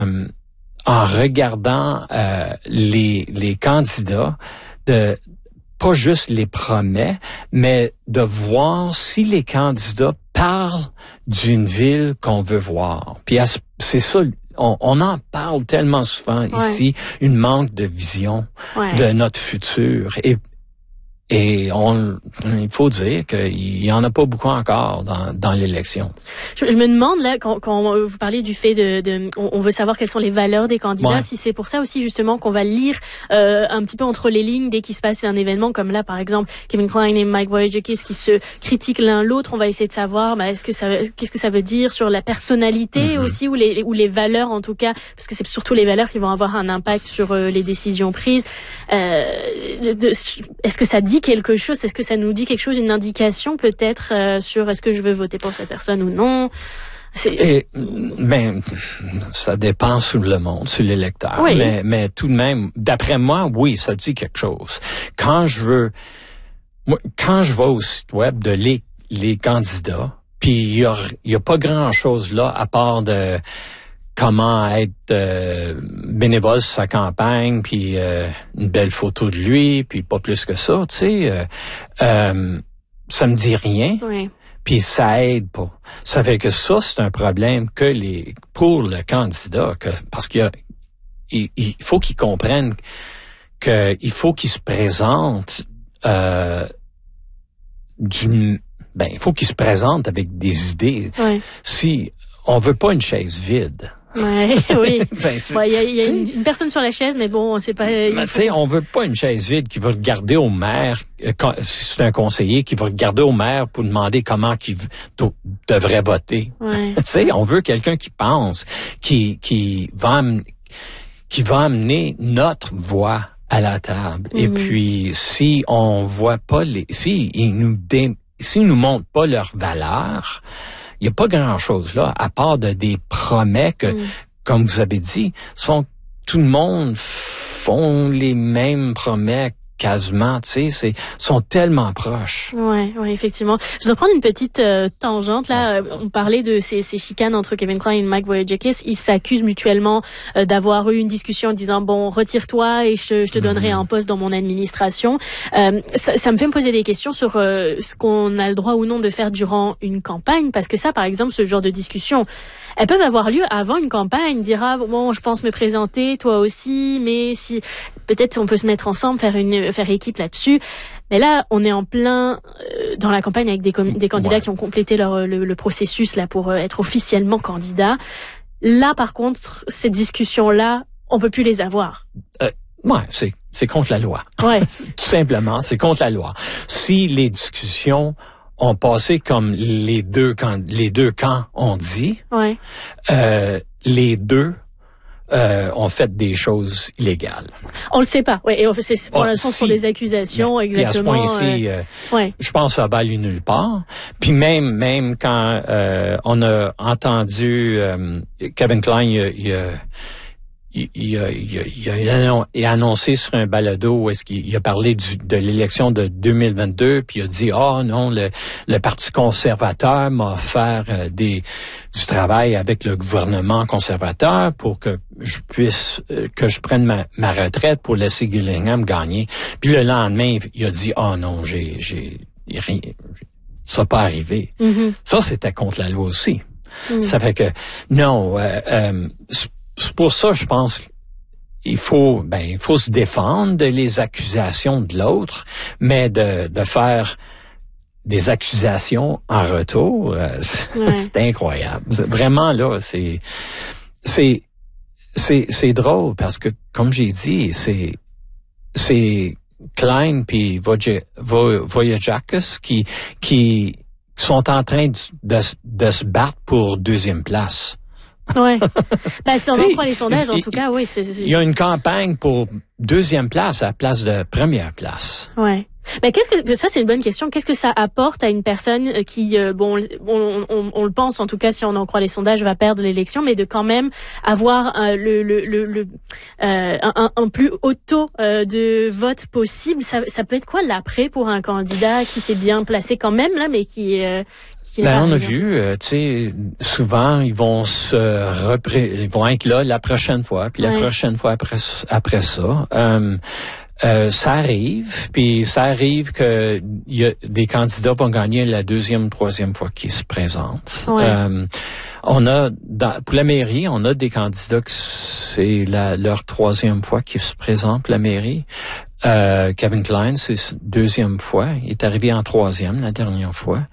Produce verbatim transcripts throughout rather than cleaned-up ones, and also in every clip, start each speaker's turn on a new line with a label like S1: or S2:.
S1: euh, en regardant euh, les les candidats, de pas juste les promets, mais de voir si les candidats parlent d'une ville qu'on veut voir. Puis c'est ça, on, on en parle tellement souvent ouais. ici, une manque de vision ouais. de notre futur. Et Et on, il faut dire qu'il y en a pas beaucoup encore dans, dans l'élection.
S2: Je, je me demande là, quand, quand vous parlez du fait de, de on, on veut savoir quelles sont les valeurs des candidats, ouais. si c'est pour ça aussi justement qu'on va lire euh, un petit peu entre les lignes dès qu'il se passe un événement comme là par exemple Kevin Kline et Mike Voyagekis qui se critiquent l'un l'autre. On va essayer de savoir, bah, est-ce que ça, qu'est-ce que ça veut dire sur la personnalité mm-hmm. aussi ou les ou les valeurs en tout cas, parce que c'est surtout les valeurs qui vont avoir un impact sur euh, les décisions prises. Euh, de, est-ce que ça dit quelque chose? Est-ce que ça nous dit quelque chose, une indication peut-être euh, sur est-ce que je veux voter pour cette personne ou non? C'est...
S1: Et, ben, ça dépend sur le monde, sur l'électeur. Oui. Mais, mais tout de même, d'après moi, oui, ça dit quelque chose. Quand je veux, moi, quand je vais au site web de les, les candidats, puis il y a, y a pas grand-chose là à part de comment être euh, bénévole sur sa campagne, puis euh, une belle photo de lui, puis pas plus que ça, tu sais. Euh, euh, ça me dit rien,
S2: oui.
S1: puis ça aide pas. Ça fait que ça, c'est un problème que les pour le candidat, que parce qu'il y a, il, il faut qu'il comprenne qu'il faut qu'il se présente euh, d'une, ben, il faut qu'il se présente avec des idées.
S2: Oui.
S1: Si on veut pas une chaise vide.
S2: Ouais, oui. ben, il ouais, y a, y a une, une personne sur la chaise, mais bon, c'est pas.
S1: Mais tu sais, on veut pas une chaise vide qui va regarder au maire. Quand, si c'est un conseiller qui va regarder au maire pour demander comment qu'il devrait voter.
S2: Ouais.
S1: Tu sais, on veut quelqu'un qui pense, qui qui va amener, qui va amener notre voix à la table. Mm-hmm. Et puis, si on voit pas les, si ils nous dé, s'ils nous montrent pas leurs valeurs. Il n'y a pas grand-chose là, à part de des promesses que, mm. comme vous avez dit, sont tout le monde font les mêmes promesses quasiment, tu sais, c'est sont tellement proches.
S2: Ouais, ouais, effectivement. Je vais prendre une petite euh, tangente là. On parlait de ces, ces chicanes entre Kevin Kline et Mike Voyagekis. Ils s'accusent mutuellement euh, d'avoir eu une discussion en disant bon, retire-toi et je, je te donnerai mm-hmm. un poste dans mon administration. Euh, ça, ça me fait me poser des questions sur euh, ce qu'on a le droit ou non de faire durant une campagne, parce que ça, par exemple, ce genre de discussion, elles peuvent avoir lieu avant une campagne. Dire ah, bon, je pense me présenter, toi aussi, mais si peut-être on peut se mettre ensemble, faire une faire équipe là-dessus. Mais là, on est en plein euh, dans la campagne avec des, com- des candidats ouais. qui ont complété leur le, le processus là pour euh, être officiellement candidats. Là, par contre, ces discussions-là, on peut plus les avoir.
S1: Euh, ouais, c'est c'est contre la loi.
S2: Ouais.
S1: Tout simplement, c'est contre la loi. Si les discussions ont passé comme les deux camps, les deux camps ont dit,
S2: ouais.
S1: euh, les deux Euh, ont fait des choses illégales.
S2: On le sait pas. Ouais, et c'est pour oh, l'instant si, ce sont des accusations
S1: mais,
S2: exactement.
S1: Puis à ce point-ci, euh,
S2: euh, ouais.
S1: je pense que ça va aller nulle part. Puis même même quand euh, on a entendu euh, Kevin Kline, il, il, il, il, a, il, a, il a annoncé sur un balado où est-ce qu'il il a parlé du, de l'élection de deux mille vingt-deux, puis il a dit ah oh, non le, le Parti conservateur m'a offert euh, des du travail avec le gouvernement conservateur pour que je puisse euh, que je prenne ma, ma retraite pour laisser Gillingham gagner. Puis le lendemain il a dit ah oh, non j'ai j'ai rien ça n'a pas arrivé.
S2: Mm-hmm.
S1: Ça c'était contre la loi aussi.
S2: Mm.
S1: Ça fait que non. Euh, euh, C'est pour ça, je pense, il faut, ben, il faut se défendre de les accusations de l'autre, mais de, de faire des accusations en retour, euh, c'est, ouais. c'est incroyable. C'est, vraiment là, c'est, c'est, c'est, c'est drôle parce que, comme j'ai dit, c'est, c'est Kline puis Voyagekis qui, qui sont en train de, de, de se battre pour deuxième place.
S2: Ouais. Ben, si on en prend les sondages, en tout cas, oui, c'est, c'est...
S1: Il y a une campagne pour deuxième place à la place de première place.
S2: Ouais. Ben, qu'est-ce que ça c'est une bonne question. Qu'est-ce que ça apporte à une personne qui euh, bon on, on, on le pense en tout cas si on en croit les sondages va perdre l'élection, mais de quand même avoir euh, le le le, le euh, un, un plus haut taux euh, de vote possible. Ça ça peut être quoi l'après pour un candidat qui s'est bien placé quand même là, mais qui euh, qui
S1: ben on a vu, euh, tu sais, souvent ils vont se repré- ils vont être là la prochaine fois, puis la ouais. prochaine fois après après ça. Euh, Euh, ça arrive, puis ça arrive que y a des candidats vont gagner la deuxième, troisième fois qu'ils se présentent.
S2: Ouais.
S1: Euh, on a dans, pour la mairie, on a des candidats que c'est la, leur troisième fois qu'ils se présentent pour la mairie. Euh, Kevin Klein, c'est sa deuxième fois. Il est arrivé en troisième la dernière fois.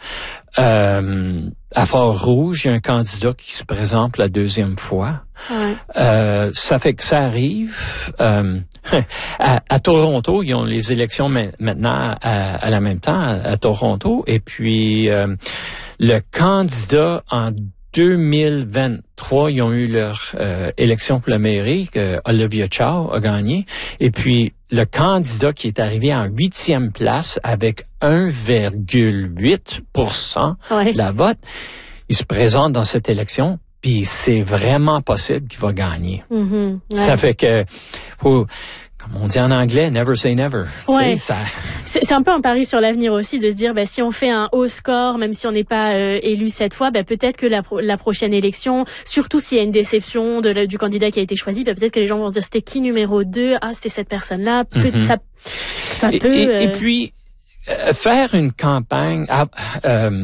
S1: Euh, à Fort-Rouge, il y a un candidat qui se présente la deuxième fois.
S2: Ouais.
S1: Euh, ça fait que ça arrive. Euh, à, à Toronto, ils ont les élections ma- maintenant à, à la même temps à, à Toronto. Et puis, euh, le candidat en deux mille vingt-trois, ils ont eu leur euh, élection pour la mairie, que Olivia Chow a gagné. Et puis, le candidat qui est arrivé en huitième place avec un virgule huit pour cent
S2: ouais.
S1: de la vote, il se présente dans cette élection, puis c'est vraiment possible qu'il va gagner.
S2: Mm-hmm, ouais.
S1: Ça fait que, faut, comme on dit en anglais, never say never.
S2: Ouais.
S1: Ça...
S2: C'est, c'est un peu un pari sur l'avenir aussi de se dire, bah, si on fait un haut score, même si on n'est pas euh, élu cette fois, bah, peut-être que la, pro- la prochaine élection, surtout s'il y a une déception de la, du candidat qui a été choisi, bah, peut-être que les gens vont se dire c'était qui numéro deux, ah c'était cette personne-là, peut, mm-hmm. ça, ça
S1: et,
S2: peut.
S1: Et,
S2: euh...
S1: et puis euh, faire une campagne ah, euh,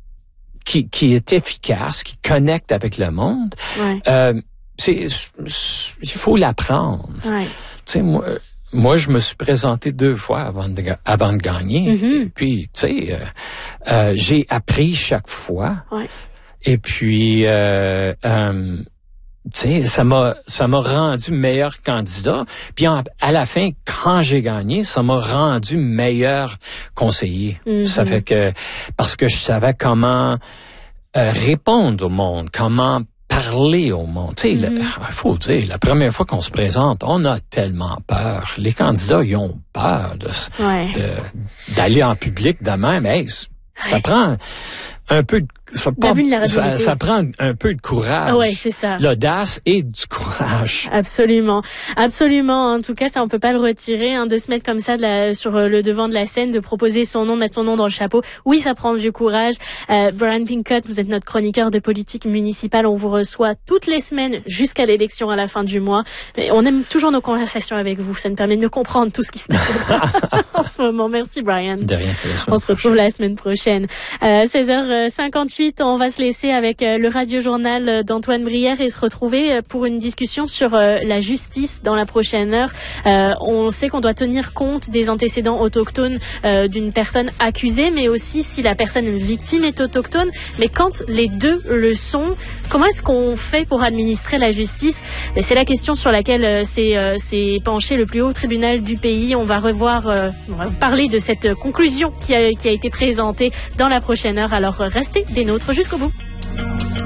S1: qui, qui est efficace, qui connecte avec le monde,
S2: ouais.
S1: euh, c'est, c'est, il faut l'apprendre.
S2: Ouais.
S1: Tu sais, moi, moi, je me suis présenté deux fois avant de, avant de gagner.
S2: Mm-hmm.
S1: Puis, tu sais, euh, euh, j'ai appris chaque fois.
S2: Ouais.
S1: Et puis, euh, euh, tu sais, ça m'a, ça m'a rendu meilleur candidat. Puis, en, à la fin, quand j'ai gagné, ça m'a rendu meilleur conseiller.
S2: Mm-hmm.
S1: Ça fait que, parce que je savais comment euh, répondre au monde, comment parler au monde. Tu sais, il mm-hmm. faut dire, la première fois qu'on se présente, on a tellement peur. Les candidats, ils ont peur de,
S2: ouais.
S1: de d'aller en public de même. Hey, ça ouais. prend un peu de ça, pas, ça, ça prend un peu de courage.
S2: Ouais, c'est ça.
S1: L'audace et du courage.
S2: Absolument. Absolument. En tout cas, ça, on peut pas le retirer, hein, de se mettre comme ça de la, sur le devant de la scène, de proposer son nom, mettre son nom dans le chapeau. Oui, ça prend du courage. Euh, Brian Pincott, vous êtes notre chroniqueur de politique municipale. On vous reçoit toutes les semaines jusqu'à l'élection à la fin du mois. Et on aime toujours nos conversations avec vous. Ça nous permet de mieux comprendre tout ce qui se passe en ce moment. Merci, Brian.
S1: De rien.
S2: On se retrouve la semaine prochaine. Euh, seize heures cinquante-huit. On va se laisser avec le radio-journal d'Antoine Brière et se retrouver pour une discussion sur la justice dans la prochaine heure. Euh, on sait qu'on doit tenir compte des antécédents autochtones euh, d'une personne accusée, mais aussi si la personne victime est autochtone. Mais quand les deux le sont, comment est-ce qu'on fait pour administrer la justice? Et c'est la question sur laquelle euh, s'est, euh, s'est penché le plus haut tribunal du pays. On va revoir, euh, on va vous parler de cette conclusion qui a, qui a été présentée dans la prochaine heure. Alors restez des nôtres jusqu'au bout.